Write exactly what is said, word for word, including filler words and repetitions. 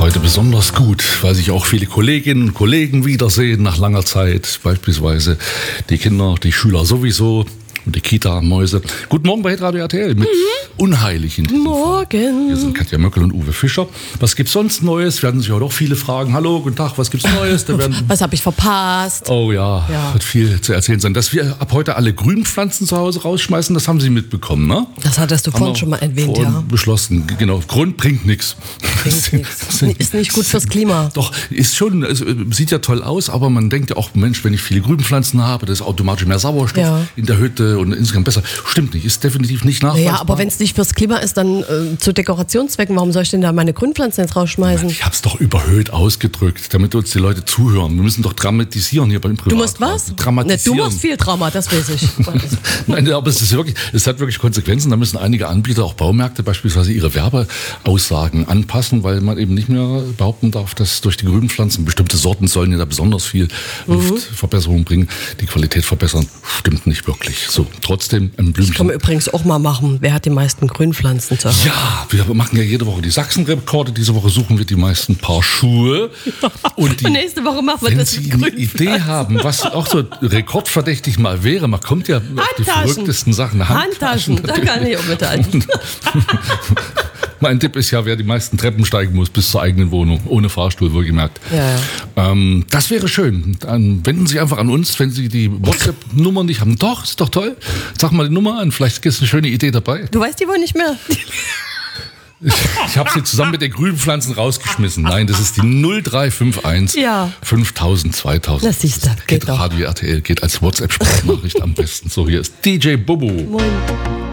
heute besonders gut, weil sich auch viele Kolleginnen und Kollegen wiedersehen nach langer Zeit. Beispielsweise die Kinder, die Schüler sowieso und die Kita-Mäuse. Guten Morgen bei Hitradio R T L mit mhm. Unheiligen. Morgen. Hier sind Katja Möckel und Uwe Fischer. Was gibt's sonst Neues? Werden sich heute auch viele fragen. Hallo, guten Tag, was gibt's Neues? Da werden was habe ich verpasst? Oh ja, ja, wird viel zu erzählen sein. Dass wir ab heute alle Grünpflanzen zu Hause rausschmeißen, das haben Sie mitbekommen, ne? Das hattest du haben vorhin schon mal erwähnt, ja. Beschlossen, genau. Grund bringt nichts. Ist nicht gut fürs Klima. Doch, ist schon, es sieht ja toll aus, aber man denkt ja auch, Mensch, wenn ich viele Grünpflanzen habe, das ist automatisch mehr Sauerstoff ja. in der Hütte und insgesamt besser. Stimmt nicht, ist definitiv nicht nachweisbar. Ja, aber wenn es nicht fürs Klima ist, dann äh, zu Dekorationszwecken, warum soll ich denn da meine Grünpflanzen jetzt rausschmeißen? Ich habe es doch überhöht ausgedrückt, damit uns die Leute zuhören. Wir müssen doch dramatisieren hier beim Privat. Du musst was? Dramatisieren. Ne, du machst viel Drama, das weiß ich. Nein, aber es ist wirklich, es hat wirklich Konsequenzen. Da müssen einige Anbieter, auch Baumärkte beispielsweise, ihre Werbeaussagen anpassen, weil man eben nicht mehr behaupten darf, dass durch die Grünpflanzen bestimmte Sorten sollen ja da besonders viel Luftverbesserung mhm. bringen, die Qualität verbessern. Stimmt nicht wirklich. So, trotzdem ein Blümchen. Das können wir übrigens auch mal machen. Wer hat die meisten Grünpflanzen zu Hause? Ja, wir machen ja jede Woche die Sachsenrekorde. Diese Woche suchen wir die meisten Paar Schuhe. Und, die, und nächste Woche machen wir wenn das Sie eine Idee haben, was auch so rekordverdächtig mal wäre, man kommt ja auf die verrücktesten Sachen. Handtaschen, Handtaschen da kann ich auch mithalten. Mein Tipp ist ja, wer die meisten Treppen steigen muss bis zur eigenen Wohnung, ohne Fahrstuhl, wohlgemerkt. Ja, ja. Ähm, das wäre schön. Dann wenden Sie sich einfach an uns, wenn Sie die WhatsApp-Nummer nicht haben. Doch, ist doch toll. Sag mal die Nummer an, vielleicht ist eine schöne Idee dabei. Du weißt die wohl nicht mehr. Ich habe sie zusammen mit den Grünpflanzen rausgeschmissen. Nein, das ist die null drei fünf eins ja. fünftausend zweitausend. Das siehst du, geht doch. Radio R T L geht als WhatsApp-Sprachnachricht am besten. So, hier ist D J Bobo. Moin.